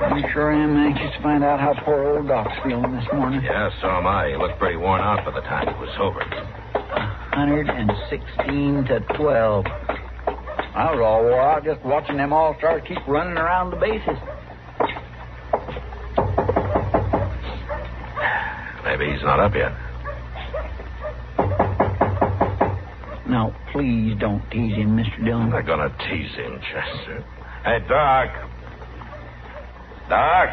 I sure am anxious to find out how poor old Doc's feeling this morning. Yeah, so am I. He looked pretty worn out by the time he was sober. 116 to 12. I was all wore out just watching them all-stars keep running around the bases. Maybe he's not up yet. Now, please don't tease him, Mr. Dillon. I'm not going to tease him, Chester. Hey, Doc. Doc?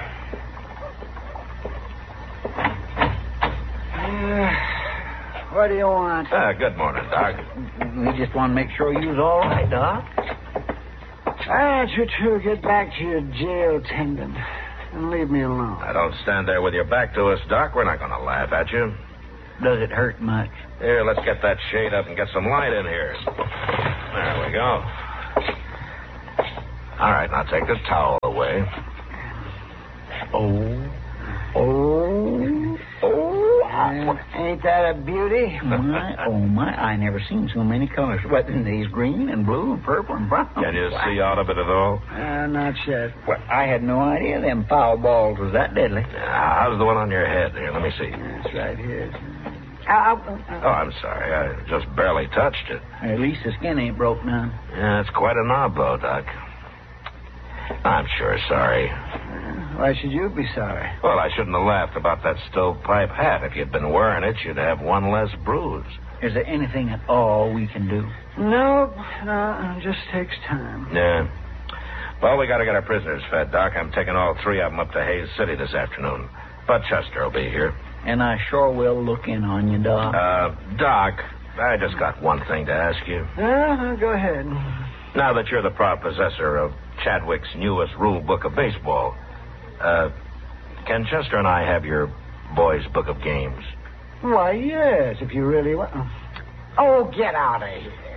What do you want? Good morning, Doc. We just want to make sure you was all right, Doc. I want you to get back to your jail attendant and leave me alone. Now, don't stand there with your back to us, Doc. We're not going to laugh at you. Does it hurt much? Here, let's get that shade up and get some light in here. There we go. All right, now take the towel away. Ain't that a beauty? My, I never seen so many colors. What, these green and blue and purple and brown? Can you see out of it at all? Not yet. Well, I had no idea them foul balls was that deadly. How's the one on your head? Here, let me see. It's right here. Oh, I'm sorry. I just barely touched it. At least the skin ain't broke none. Yeah, it's quite a knob, though, Doc. I'm sure sorry. Why should you be sorry? Well, I shouldn't have laughed about that stovepipe hat. If you'd been wearing it, you'd have one less bruise. Is there anything at all we can do? No, it just takes time. Yeah. Well, we got to get our prisoners fed, Doc. I'm taking all three of them up to Hayes City this afternoon. But Chester will be here. And I sure will look in on you, Doc. Doc, I just got one thing to ask you. Go ahead. Now that you're the proud possessor of Chadwick's newest rule book of baseball, can Chester and I have your boys' book of games? Why, yes, if you really want. Oh, get out of here.